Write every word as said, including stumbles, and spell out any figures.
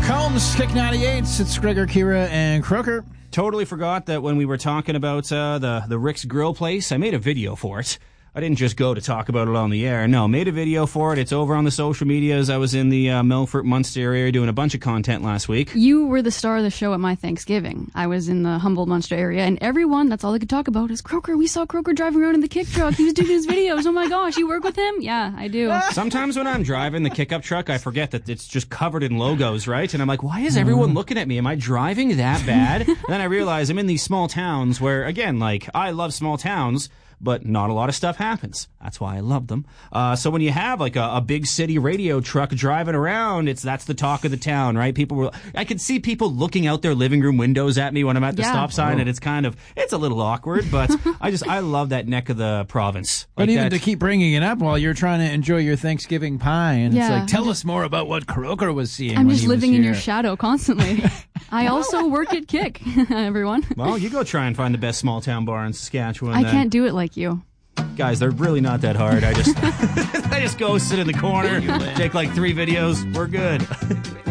Combs, Kick ninety-eight. It's Gregor, Kira, and Croker. Totally forgot that when we were talking about uh, the, the Rick's Grill place, I made a video for it. I didn't just go to talk about it on the air. No, made a video for it. It's over on the social medias. I was in the uh, Melfort, Munster area doing a bunch of content last week. You were the star of the show at my Thanksgiving. I was in the Humboldt, Munster area, and everyone, that's all they could talk about is Croker. We saw Croker driving around in the kick truck. He was doing his videos. Oh my gosh, you work with him? Yeah, I do. Sometimes when I'm driving the pickup truck, I forget that it's just covered in logos, right? And I'm like, why is everyone looking at me? Am I driving that bad? Then I realize I'm in these small towns where, again, like, I love small towns, but not a lot of stuff happens. That's why I love them. Uh, so when you have like a, a big city radio truck driving around, it's that's the talk of the town, right? People were, I could see people looking out their living room windows at me when I'm at the Yeah. stop sign, Oh. and it's kind of, it's a little awkward, but I just, I love that neck of the province. But Like even that- to keep bringing it up while you're trying to enjoy your Thanksgiving pie, and Yeah. it's like, tell us more about what Croker was seeing. I'm when just he was living in your here. shadow constantly. I also work at Kick, everyone. Well, you go try and find the best small town bar in Saskatchewan. I then. can't do it like you. Guys, they're really not that hard. I just, I just go sit in the corner, take like three videos. We're good.